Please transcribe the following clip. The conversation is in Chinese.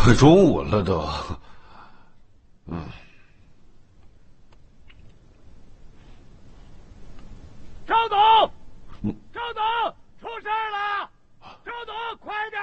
快中午了都。 赵总，赵总，出事了！赵总，快点！